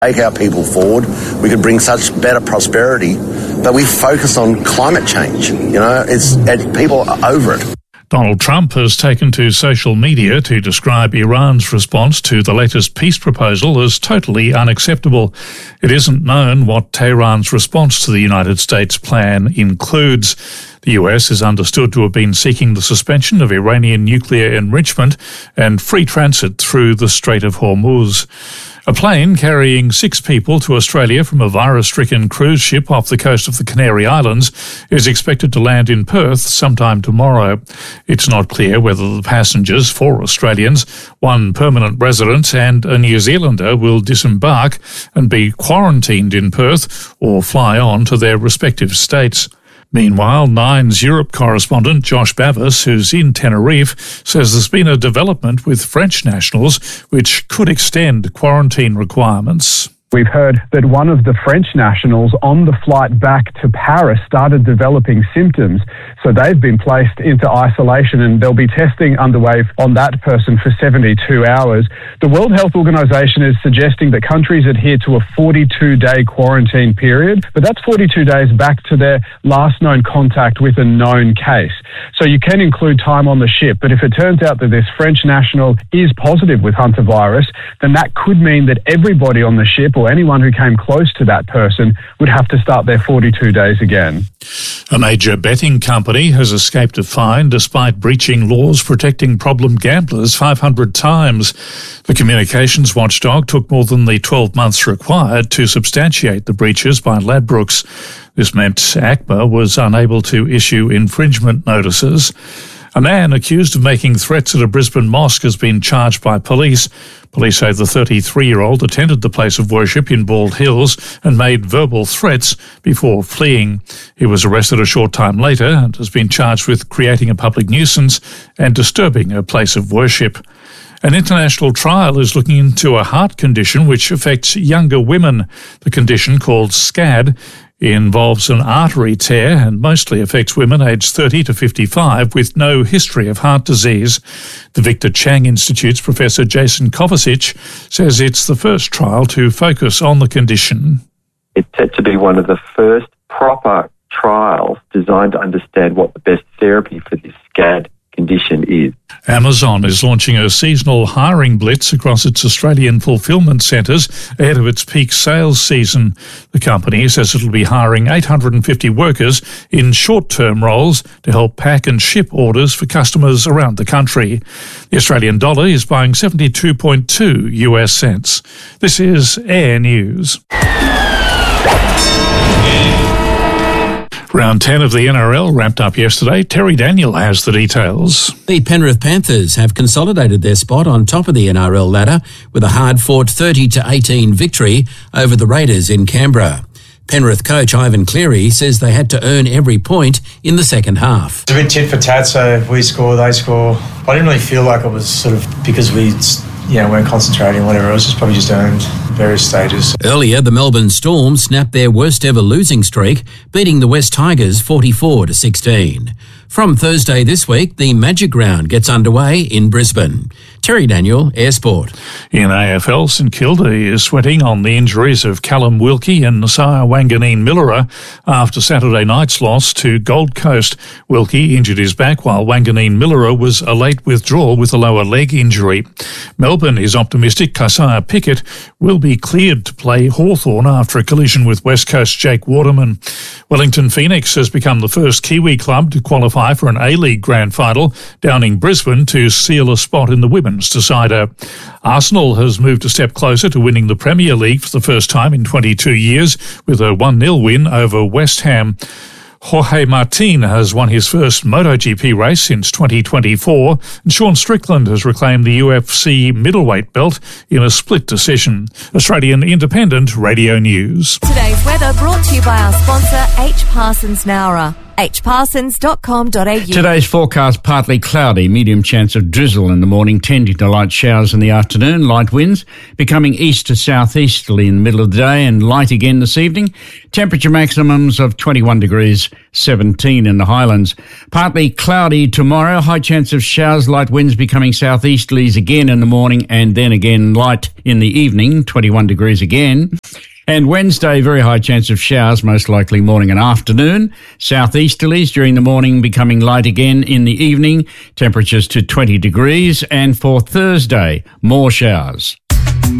Take our people forward, we could bring such better prosperity, but we focus on climate change. People are over it. Donald Trump has taken to social media to describe Iran's response to the latest peace proposal as totally unacceptable. It isn't known what Tehran's response to the United States plan includes. The US is understood to have been seeking the suspension of Iranian nuclear enrichment and free transit through the Strait of Hormuz. A plane carrying 6 people to Australia from a virus-stricken cruise ship off the coast of the Canary Islands is expected to land in Perth sometime tomorrow. It's not clear whether the passengers, 4 Australians, 1 permanent resident and a New Zealander, will disembark and be quarantined in Perth or fly on to their respective states. Meanwhile, Nine's Europe correspondent Josh Bavis, who's in Tenerife, says there's been a development with French nationals which could extend quarantine requirements. We've heard that one of the French nationals on the flight back to Paris started developing symptoms. So they've been placed into isolation and there'll be testing underway on that person for 72 hours. The World Health Organization is suggesting that countries adhere to a 42-day quarantine period, but that's 42 days back to their last known contact with a known case. So you can include time on the ship, but if it turns out that this French national is positive with hantavirus, then that could mean that everybody on the ship or anyone who came close to that person would have to start their 42 days again. A major betting company has escaped a fine despite breaching laws protecting problem gamblers 500 times. The communications watchdog took more than the 12 months required to substantiate the breaches by Ladbrokes. This meant ACMA was unable to issue infringement notices. A man accused of making threats at a Brisbane mosque has been charged by police. Police say the 33-year-old attended the place of worship in Bald Hills and made verbal threats before fleeing. He was arrested a short time later and has been charged with creating a public nuisance and disturbing a place of worship. An international trial is looking into a heart condition which affects younger women. The condition, called SCAD, involves an artery tear and mostly affects women aged 30 to 55 with no history of heart disease. The Victor Chang Institute's Professor Jason Kovacic says it's the first trial to focus on the condition. It's set to be one of the first proper trials designed to understand what the best therapy for this SCAD condition is. Amazon is launching a seasonal hiring blitz across its Australian fulfilment centres ahead of its peak sales season. The company says it'll be hiring 850 workers in short-term roles to help pack and ship orders for customers around the country. The Australian dollar is buying 72.2 US cents. This is Air News. Round 10 of the NRL wrapped up yesterday. Terry Daniel has the details. The Penrith Panthers have consolidated their spot on top of the NRL ladder with a hard-fought 30-18 victory over the Raiders in Canberra. Penrith coach Ivan Cleary says they had to earn every point in the second half. It's a bit tit for tat, so if we score, they score. I didn't really feel like it was sort of because we weren't concentrating, whatever. It was just probably just earned various stages. Earlier, the Melbourne Storm snapped their worst ever losing streak, beating the West Tigers 44-16. From Thursday this week, the Magic Round gets underway in Brisbane. Terry Daniel, Air Sport. In AFL, St Kilda is sweating on the injuries of Callum Wilkie and Nasiah Wanganeen-Millera after Saturday night's loss to Gold Coast. Wilkie injured his back while Wanganeen-Millera was a late withdrawal with a lower leg injury. Melbourne is optimistic Keziah Pickett will be cleared to play Hawthorn after a collision with West Coast Jake Waterman. Wellington Phoenix has become the first Kiwi club to qualify for an A-League grand final, downing Brisbane to seal a spot in the women's decider. Arsenal has moved a step closer to winning the Premier League for the first time in 22 years with a 1-0 win over West Ham. Jorge Martin has won his first MotoGP race since 2024, and Sean Strickland has reclaimed the UFC middleweight belt in a split decision. Australian Independent Radio News. Today's weather brought to you by our sponsor, H. Parsons Nowra. hparsons.com.au. Today's forecast, partly cloudy, medium chance of drizzle in the morning, tending to light showers in the afternoon, light winds becoming east to southeasterly in the middle of the day and light again this evening. Temperature maximums of 21 degrees, 17 in the Highlands. Partly cloudy tomorrow, high chance of showers, light winds becoming southeasterlies again in the morning and then again light in the evening, 21 degrees again. And Wednesday, very high chance of showers, most likely morning and afternoon. Southeasterlies during the morning, becoming light again in the evening. Temperatures to 20 degrees. And for Thursday, more showers.